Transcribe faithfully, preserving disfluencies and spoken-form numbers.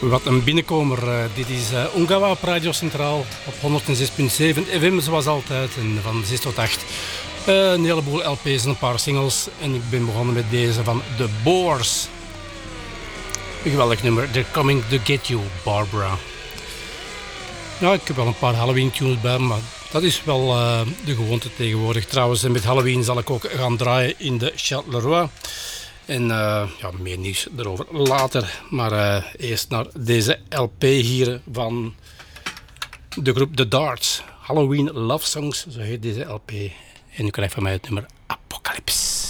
Wat een binnenkomer. Uh, dit is uh, Ongava op Radio Centraal op honderdzes komma zeven F M zoals altijd. En van zes tot acht uh, een heleboel L P's en een paar singles. En ik ben begonnen met deze van The Boers. Een geweldig nummer. They're Coming to Get You, Barbara. Ja, ik heb wel een paar Halloween tunes bij, maar dat is wel uh, de gewoonte tegenwoordig. Trouwens, en met Halloween zal ik ook gaan draaien in de Charleroi. En uh, ja, meer nieuws erover later. Maar uh, eerst naar deze L P hier van de groep The Darts. Halloween Love Songs, zo heet deze L P. En u krijgt van mij het nummer Apocalypse.